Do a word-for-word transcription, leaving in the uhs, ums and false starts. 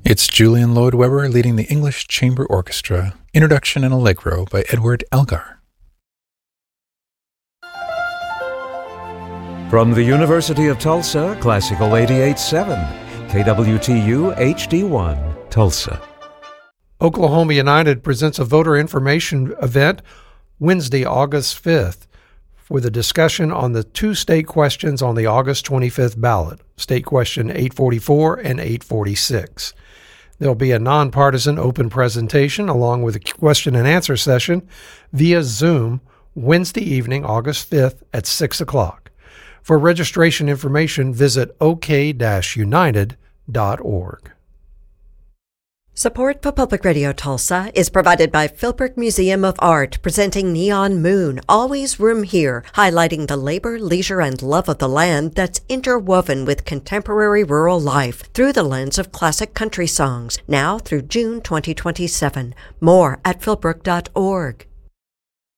It's Julian Lloyd Webber leading the English Chamber Orchestra, Introduction and Allegro by Edward Elgar. From the University of Tulsa, Classical eighty-eight point seven, K W T U H D one, Tulsa. Oklahoma United presents a voter information event Wednesday, August fifth, with a discussion on the two state questions on the August twenty-fifth ballot, State Question eight forty-four and eight forty-six. There'll be a nonpartisan open presentation along with a question and answer session via Zoom Wednesday evening, August fifth at six o'clock. For registration information, visit o k dash united dot org. Support for Public Radio Tulsa is provided by Philbrook Museum of Art, presenting Neon Moon, Always Room Here, highlighting the labor, leisure, and love of the land that's interwoven with contemporary rural life through the lens of classic country songs, now through June twenty twenty-seven. More at philbrook dot org.